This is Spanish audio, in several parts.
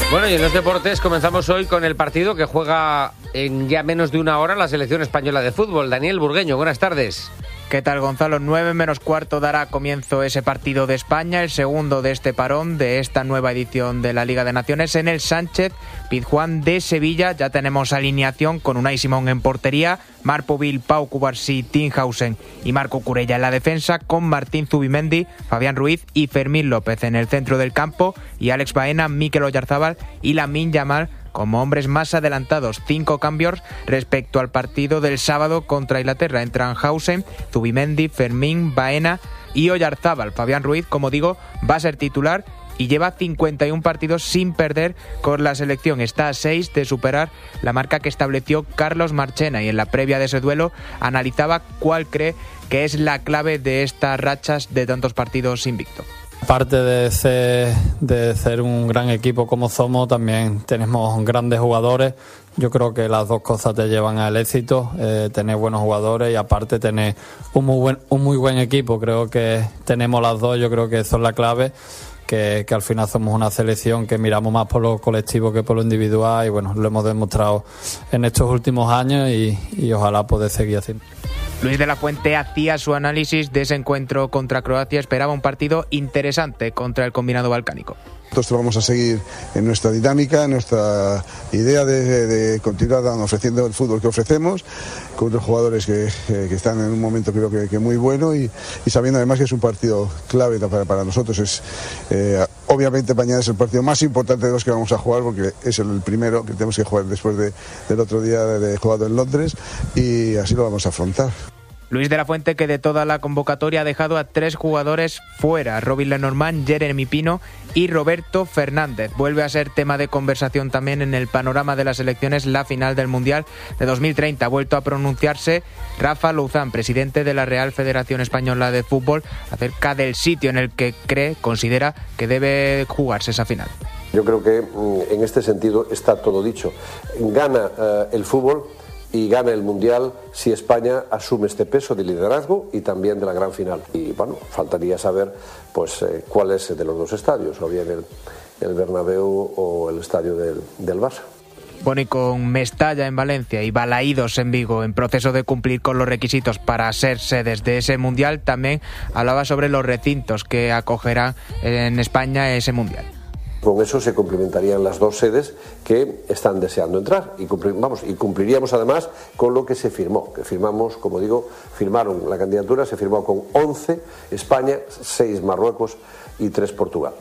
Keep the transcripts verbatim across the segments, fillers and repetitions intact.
Bueno, y en los deportes comenzamos hoy con el partido que juega en ya menos de una hora la selección española de fútbol. Daniel Burgueño, buenas tardes. ¿Qué tal, Gonzalo? nueve menos cuarto dará comienzo ese partido de España, el segundo de este parón, de esta nueva edición de la Liga de Naciones, en el Sánchez Pizjuán de Sevilla. Ya tenemos alineación con Unai Simón en portería, Marc Povil, Pau Cubarsí, Tinhausen y Marco Curella en la defensa, con Martín Zubimendi, Fabián Ruiz y Fermín López en el centro del campo, y Alex Baena, Mikel Oyarzábal y Lamine Yamal como hombres más adelantados. Cinco cambios respecto al partido del sábado contra Inglaterra. Entran Hausen, Zubimendi, Fermín, Baena y Oyarzábal. Fabián Ruiz, como digo, va a ser titular y lleva cincuenta y un partidos sin perder con la selección. Está a seis de superar la marca que estableció Carlos Marchena, y en la previa de ese duelo analizaba cuál cree que es la clave de estas rachas de tantos partidos invicto. Aparte de ser, de ser un gran equipo como somos, también tenemos grandes jugadores. Yo creo que las dos cosas te llevan al éxito, eh, tener buenos jugadores y aparte tener un muy buen, un muy buen equipo. Creo que tenemos las dos, yo creo que eso es la clave, que, que al final somos una selección que miramos más por lo colectivo que por lo individual, y bueno, lo hemos demostrado en estos últimos años y, y ojalá poder seguir haciendo. Luis de la Fuente hacía su análisis de ese encuentro contra Croacia. Esperaba un partido interesante contra el combinado balcánico. Nosotros vamos a seguir en nuestra dinámica, en nuestra idea de, de continuar ofreciendo el fútbol que ofrecemos, con otros jugadores que, que están en un momento creo que, que muy bueno, y, y sabiendo además que es un partido clave para, para nosotros. Es, eh, obviamente mañana es el partido más importante de los que vamos a jugar, porque es el primero que tenemos que jugar después de, del otro día de, de jugado en Londres, y así lo vamos a afrontar. Luis de la Fuente, que de toda la convocatoria ha dejado a tres jugadores fuera: Robin Lenormand, Jeremy Pino y Roberto Fernández. Vuelve a ser tema de conversación también en el panorama de las selecciones la final del Mundial de dos mil treinta. Ha vuelto a pronunciarse Rafa Louzán, presidente de la Real Federación Española de Fútbol, acerca del sitio en el que cree, considera que debe jugarse esa final. Yo creo que en este sentido está todo dicho. Gana uh, el fútbol y gana el Mundial si España asume este peso de liderazgo y también de la gran final. Y bueno, faltaría saber pues eh, cuál es de los dos estadios, o bien el, el Bernabéu o el estadio del, del Barça. Bueno, y con Mestalla en Valencia y Balaídos en Vigo en proceso de cumplir con los requisitos para ser sedes de ese Mundial, también hablaba sobre los recintos que acogerán en España ese Mundial. Con eso se complementarían las dos sedes que están deseando entrar y, cumplir, vamos, y cumpliríamos además con lo que se firmó, que firmamos, como digo, firmaron la candidatura, se firmó con once España, seis Marruecos y tres Portugal.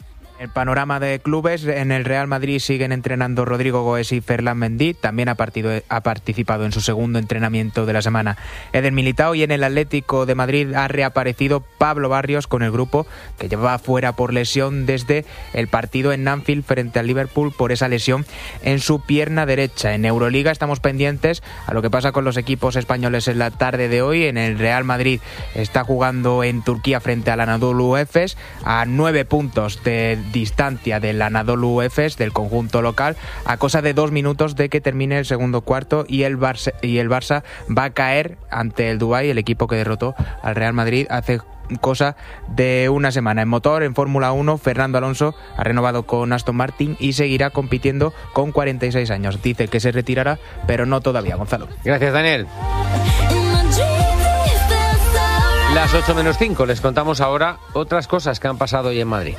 El panorama de clubes: en el Real Madrid siguen entrenando Rodrigo Goes y Ferland Mendy. También ha, partido, ha participado en su segundo entrenamiento de la semana Eder Militao, y en el Atlético de Madrid ha reaparecido Pablo Barrios con el grupo, que llevaba fuera por lesión desde el partido en Anfield frente al Liverpool por esa lesión en su pierna derecha. En Euroliga estamos pendientes a lo que pasa con los equipos españoles en la tarde de hoy. En el Real Madrid está jugando en Turquía frente al Anadolu Efes, a nueve puntos de distancia del Anadolu Efes, del conjunto local, a cosa de dos minutos de que termine el segundo cuarto, y el Barça, y el Barça va a caer ante el Dubái, el equipo que derrotó al Real Madrid hace cosa de una semana. En motor, en Fórmula uno, Fernando Alonso ha renovado con Aston Martin y seguirá compitiendo con cuarenta y seis años. Dice que se retirará, pero no todavía. Gonzalo. Gracias, Daniel. Las ocho menos cinco, les contamos ahora otras cosas que han pasado hoy en Madrid.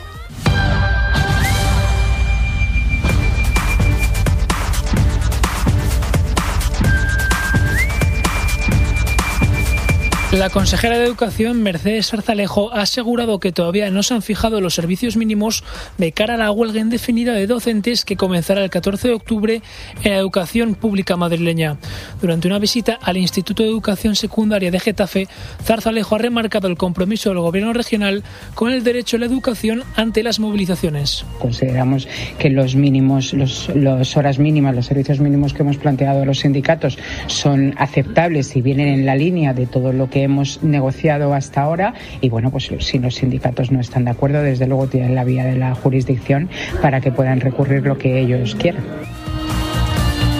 La consejera de Educación, Mercedes Zarzalejo, ha asegurado que todavía no se han fijado los servicios mínimos de cara a la huelga indefinida de docentes que comenzará el catorce de octubre en la educación pública madrileña. Durante una visita al Instituto de Educación Secundaria de Getafe, Zarzalejo ha remarcado el compromiso del Gobierno regional con el derecho a la educación ante las movilizaciones. Consideramos que los mínimos, los, los horas mínimas, los servicios mínimos que hemos planteado a los sindicatos son aceptables y vienen en la línea de todo lo que hemos negociado hasta ahora, y bueno, pues si los sindicatos no están de acuerdo, desde luego tienen la vía de la jurisdicción para que puedan recurrir lo que ellos quieran.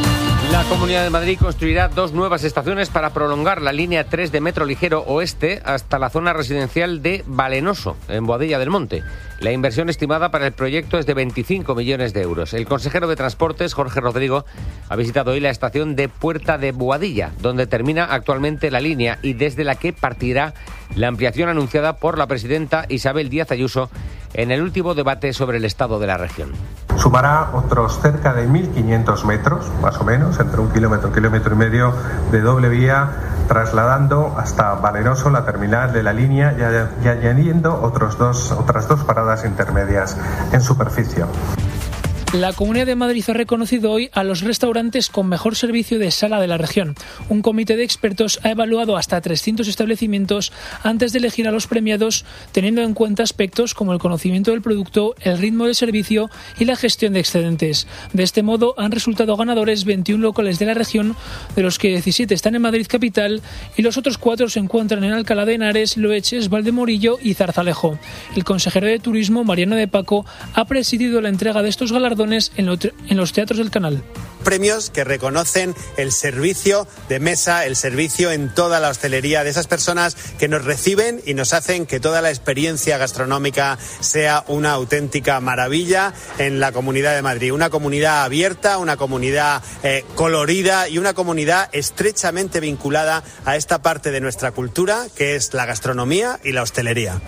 La Comunidad de Madrid construirá dos nuevas estaciones para prolongar la línea tres de Metro Ligero Oeste hasta la zona residencial de Valenoso, en Boadilla del Monte. La inversión estimada para el proyecto es de veinticinco millones de euros. El consejero de Transportes, Jorge Rodrigo, ha visitado hoy la estación de Puerta de Boadilla, donde termina actualmente la línea y desde la que partirá la ampliación anunciada por la presidenta Isabel Díaz Ayuso en el último debate sobre el estado de la región. Sumará otros cerca de mil quinientos metros, más o menos, entre un kilómetro, kilómetro y medio de doble vía, trasladando hasta Valenoso la terminal de la línea y añadiendo otros dos, otras dos paradas intermedias en superficie. La Comunidad de Madrid ha reconocido hoy a los restaurantes con mejor servicio de sala de la región. Un comité de expertos ha evaluado hasta trescientos establecimientos antes de elegir a los premiados, teniendo en cuenta aspectos como el conocimiento del producto, el ritmo de servicio y la gestión de excedentes. De este modo han resultado ganadores veintiún locales de la región, de los que diecisiete están en Madrid capital y los otros cuatro se encuentran en Alcalá de Henares, Loeches, Valdemorillo y Zarzalejo. El consejero de Turismo, Mariano de Paco, ha presidido la entrega de estos galardones en los teatros del canal. Premios que reconocen el servicio de mesa, el servicio en toda la hostelería de esas personas que nos reciben y nos hacen que toda la experiencia gastronómica sea una auténtica maravilla en la Comunidad de Madrid. Una comunidad abierta, una comunidad eh, colorida y una comunidad estrechamente vinculada a esta parte de nuestra cultura que es la gastronomía y la hostelería.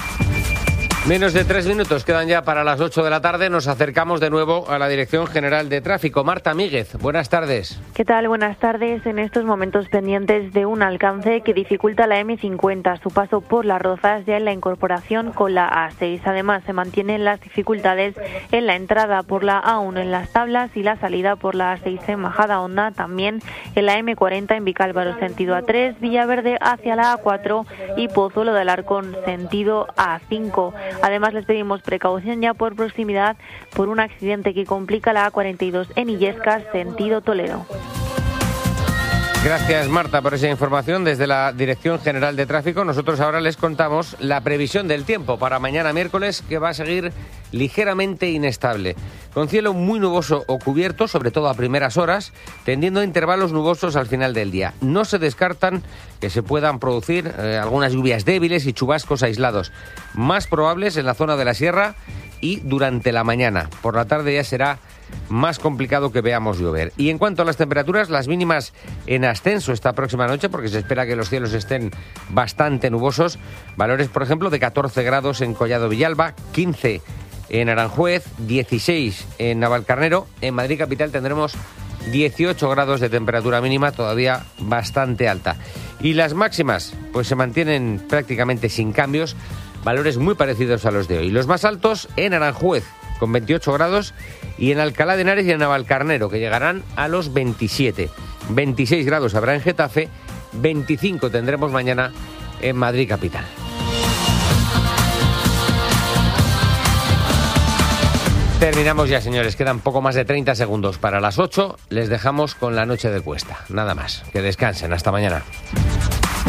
Menos de tres minutos quedan ya para las ocho de la tarde. Nos acercamos de nuevo a la Dirección General de Tráfico. Marta Míguez, buenas tardes. ¿Qué tal? Buenas tardes. En estos momentos pendientes de un alcance que dificulta la eme cincuenta, su paso por Las Rozas ya en la incorporación con la a seis. Además, se mantienen las dificultades en la entrada por la a uno en Las Tablas y la salida por la a seis en Majadahonda. También en la eme cuarenta en Vicálvaro sentido a tres, Villaverde hacia la a cuatro y Pozuelo del Arcón sentido a cinco. Además, les pedimos precaución ya por proximidad por un accidente que complica la a cuarenta y dos en Illescas, sentido Toledo. Gracias, Marta, por esa información desde la Dirección General de Tráfico. Nosotros ahora les contamos la previsión del tiempo para mañana miércoles, que va a seguir ligeramente inestable, con cielo muy nuboso o cubierto, sobre todo a primeras horas, tendiendo a intervalos nubosos al final del día. No se descartan que se puedan producir eh, algunas lluvias débiles y chubascos aislados, más probables en la zona de la sierra y durante la mañana. Por la tarde ya será más complicado que veamos llover. Y en cuanto a las temperaturas, las mínimas en ascenso esta próxima noche, porque se espera que los cielos estén bastante nubosos. Valores, por ejemplo, de catorce grados en Collado Villalba, quince en Aranjuez, dieciséis en Navalcarnero. En Madrid capital tendremos dieciocho grados de temperatura mínima, todavía bastante alta. Y las máximas, pues se mantienen prácticamente sin cambios, valores muy parecidos a los de hoy. Los más altos en Aranjuez, con veintiocho grados, y en Alcalá de Henares y en Navalcarnero, que llegarán a los veintisiete. veintiséis grados habrá en Getafe, veinticinco tendremos mañana en Madrid capital. Terminamos ya, señores. Quedan poco más de treinta segundos para las ocho. Les dejamos con la noche de Cuesta. Nada más. Que descansen. Hasta mañana.